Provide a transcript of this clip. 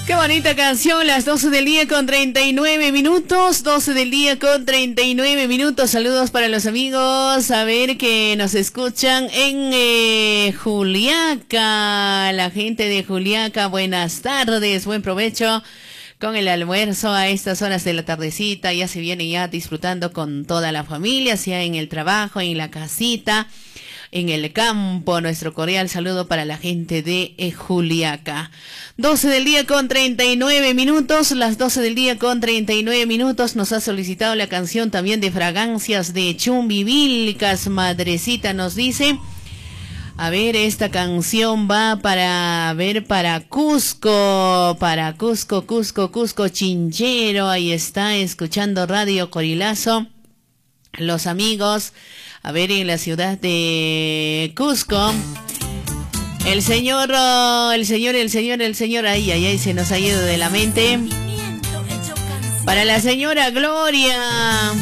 Qué bonita canción, las 12 del día con 39 minutos, 12 del día con 39 minutos. Saludos para los amigos, a ver que nos escuchan en Juliaca, la gente de Juliaca, buenas tardes, buen provecho con el almuerzo a estas horas de la tardecita. Ya se viene ya disfrutando con toda la familia, sea en el trabajo, en la casita, en el campo. Nuestro cordial saludo para la gente de Juliaca. 12 del día con 39 minutos, las 12 del día con 39 minutos. Nos ha solicitado la canción también de Fragancias de Chumbivilcas, madrecita nos dice. A ver, esta canción va para Cusco, Cusco Chinchero. Ahí está, escuchando Radio Corilazo. Los amigos, a ver, en la ciudad de Cusco. El señor, ay, se nos ha ido de la mente. Para la señora Gloria.